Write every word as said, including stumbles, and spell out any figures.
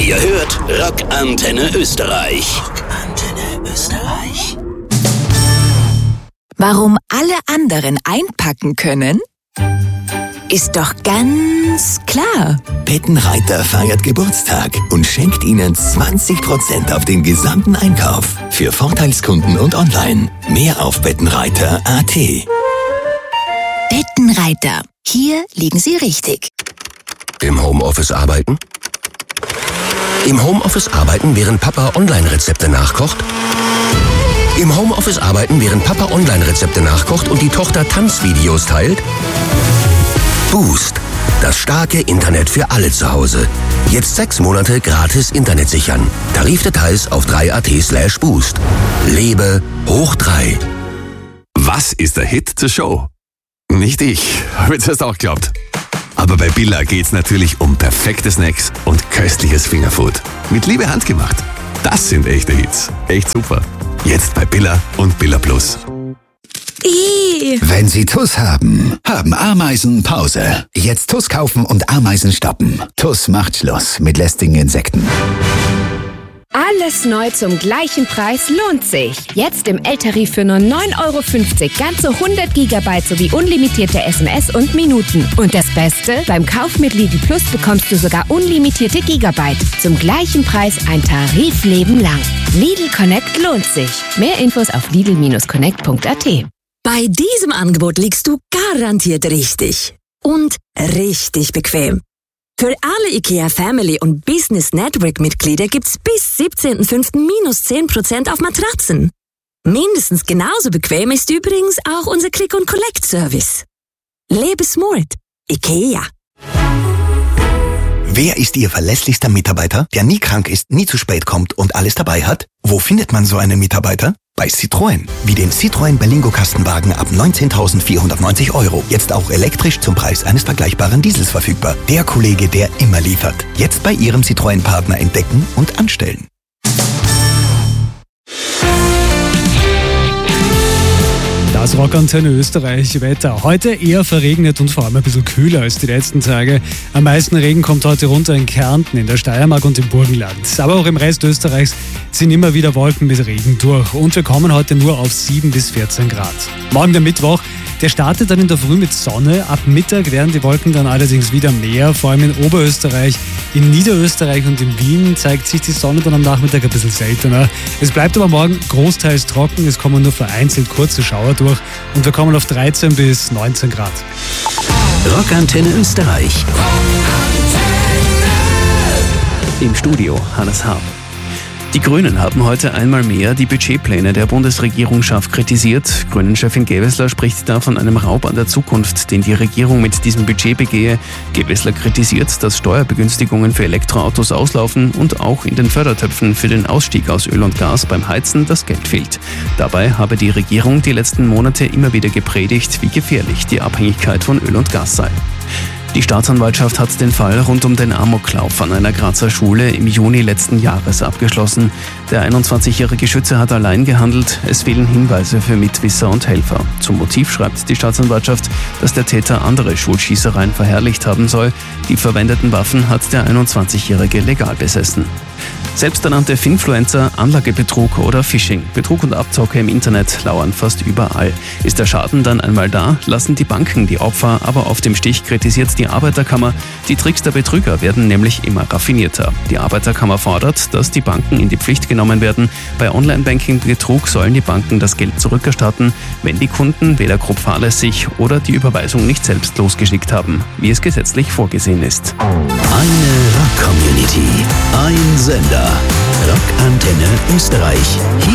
Ihr hört Rockantenne Österreich. Rockantenne Österreich. Warum alle anderen einpacken können? Ist doch ganz klar. Bettenreiter feiert Geburtstag und schenkt Ihnen zwanzig Prozent auf den gesamten Einkauf. Für Vorteilskunden und online. Mehr auf bettenreiter punkt a t. Bettenreiter. Hier liegen Sie richtig. Im Homeoffice arbeiten? Im Homeoffice arbeiten, während Papa Online-Rezepte nachkocht? Im Homeoffice arbeiten, während Papa Online-Rezepte nachkocht und die Tochter Tanzvideos teilt? Boost. Das starke Internet für alle zu Hause. Jetzt sechs Monate gratis Internet sichern. Tarifdetails auf drei punkt a t slash boost. Lebe hoch drei. Was ist der Hit zur Show? Nicht ich, habe ich zuerst auch geglaubt. Aber bei Billa geht's natürlich um perfekte Snacks und köstliches Fingerfood. Mit Liebe handgemacht. Das sind echte Hits. Echt super. Jetzt bei Billa und Billa Plus. Ih. Wenn Sie T U S haben, haben Ameisen Pause. Jetzt T U S kaufen und Ameisen stoppen. T U S macht Schluss mit lästigen Insekten. Alles neu zum gleichen Preis lohnt sich. Jetzt im L-Tarif für nur neun Euro fünfzig ganze hundert Gigabyte sowie unlimitierte S M S und Minuten. Und das Beste? Beim Kauf mit Lidl Plus bekommst du sogar unlimitierte Gigabyte. Zum gleichen Preis ein Tarifleben lang. Lidl Connect lohnt sich. Mehr Infos auf lidl Bindestrich connect punkt a t. Bei diesem Angebot liegst du garantiert richtig. Und richtig bequem. Für alle IKEA Family und Business Network Mitglieder gibt's bis siebzehnten fünften minus zehn Prozent auf Matratzen. Mindestens genauso bequem ist übrigens auch unser Click-and-Collect-Service. Lebe smart. IKEA. Wer ist Ihr verlässlichster Mitarbeiter, der nie krank ist, nie zu spät kommt und alles dabei hat? Wo findet man so einen Mitarbeiter? Bei Citroën. Wie den Citroën Berlingo Kastenwagen ab neunzehntausendvierhundertneunzig Euro. Jetzt auch elektrisch zum Preis eines vergleichbaren Diesels verfügbar. Der Kollege, der immer liefert. Jetzt bei Ihrem Citroën-Partner entdecken und anstellen. Das Rockantenne Österreich Wetter. Heute eher verregnet und vor allem ein bisschen kühler als die letzten Tage. Am meisten Regen kommt heute runter in Kärnten, in der Steiermark und im Burgenland. Aber auch im Rest Österreichs ziehen immer wieder Wolken mit Regen durch. Und wir kommen heute nur auf sieben bis vierzehn Grad. Morgen der Mittwoch, der startet dann in der Früh mit Sonne. Ab Mittag werden die Wolken dann allerdings wieder mehr. Vor allem in Oberösterreich, in Niederösterreich und in Wien zeigt sich die Sonne dann am Nachmittag ein bisschen seltener. Es bleibt aber morgen großteils trocken. Es kommen nur vereinzelt kurze Schauer durch. Und wir kommen auf dreizehn bis neunzehn Grad. Rockantenne Österreich. Im Studio Hannes Haab. Die Grünen haben heute einmal mehr die Budgetpläne der Bundesregierung scharf kritisiert. Grünen-Chefin Gewessler spricht da von einem Raub an der Zukunft, den die Regierung mit diesem Budget begehe. Gewessler kritisiert, dass Steuerbegünstigungen für Elektroautos auslaufen und auch in den Fördertöpfen für den Ausstieg aus Öl und Gas beim Heizen das Geld fehlt. Dabei habe die Regierung die letzten Monate immer wieder gepredigt, wie gefährlich die Abhängigkeit von Öl und Gas sei. Die Staatsanwaltschaft hat den Fall rund um den Amoklauf an einer Grazer Schule im Juni letzten Jahres abgeschlossen. Der einundzwanzigjährige Schütze hat allein gehandelt. Es fehlen Hinweise für Mitwisser und Helfer. Zum Motiv schreibt die Staatsanwaltschaft, dass der Täter andere Schulschießereien verherrlicht haben soll. Die verwendeten Waffen hat der einundzwanzigjährige legal besessen. Selbsternannte Finfluencer, Anlagebetrug oder Phishing. Betrug und Abzocke im Internet lauern fast überall. Ist der Schaden dann einmal da, lassen die Banken die Opfer aber auf dem Stich, kritisiert die Arbeiterkammer. Die Tricks der Betrüger werden nämlich immer raffinierter. Die Arbeiterkammer fordert, dass die Banken in die Pflicht genommen werden. Bei Online-Banking-Betrug sollen die Banken das Geld zurückerstatten, wenn die Kunden weder grob fahrlässig oder die Überweisung nicht selbst losgeschickt haben, wie es gesetzlich vorgesehen ist. Eine Rock-Community. Ein Sender. Rockantenne Österreich.